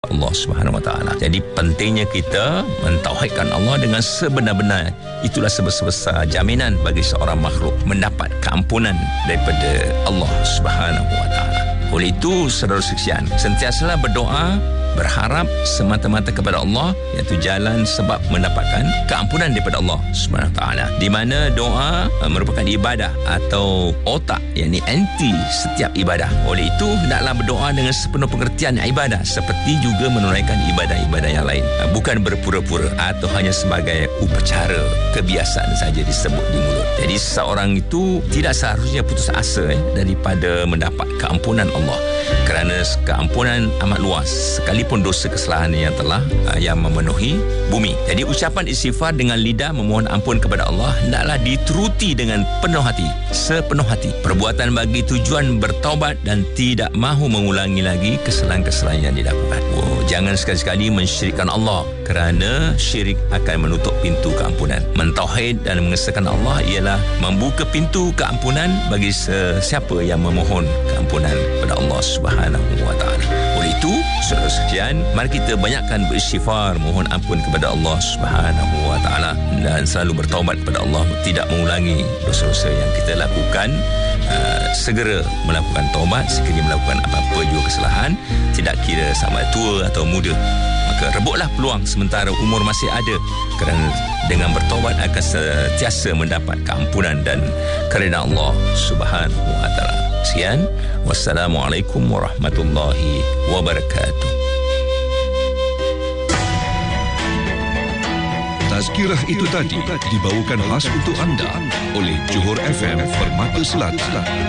Allah Subhanahu Wa Taala. Jadi pentingnya kita mentauhidkan Allah dengan sebenar-benar. Itulah sebesar jaminan bagi seorang makhluk mendapat keampunan daripada Allah Subhanahu Wa Taala. Oleh itu, saudara sekalian, sentiasalah berdoa, berharap semata-mata kepada Allah, iaitu jalan sebab mendapatkan keampunan daripada Allah Subhanahu Wa Taala. Di mana doa merupakan ibadah atau otak, yakni anti setiap ibadah. Oleh itu, hendaklah berdoa dengan sepenuh pengertian ibadah, seperti juga menunaikan ibadah-ibadah yang lain, bukan berpura-pura atau hanya sebagai upacara kebiasaan saja disebut di mulut. Jadi seseorang itu tidak seharusnya putus asa daripada mendapat keampunan Allah, kerana keampunan amat luas sekalipun dosa kesalahan yang memenuhi bumi. Jadi ucapan istighfar dengan lidah memohon ampun kepada Allah hendaklah dituruti dengan penuh hati, sepenuh hati. Perbuatan bagi tujuan bertaubat dan tidak mahu mengulangi lagi kesalahan-kesalahan yang dilakukan. Jangan sekali-sekali mensyirikkan Allah, kerana syirik akan menutup pintu keampunan. Mentauhid dan mengesahkan Allah ialah membuka pintu keampunan bagi sesiapa yang memohon keampunan kepada Allah Subhanahu Wa Taala. Oleh itu, saudara sekalian, mari kita banyakkan beristighfar, mohon ampun kepada Allah Subhanahu Wa Taala dan selalu bertaubat kepada Allah, tidak mengulangi dosa-dosa yang kita lakukan. Segera melakukan taubat sekiranya melakukan apa-apa juga kesalahan, tidak kira sama tua atau muda. Maka rebutlah peluang sementara umur masih ada, kerana dengan bertaubat akan sentiasa mendapat keampunan dan keridaan Allah Subhanahu Wa Taala. Sekian, wassalamualaikum warahmatullahi wabarakatuh. Tazkirah itu tadi dibawakan khas untuk anda oleh Johor FM Permata Selatan.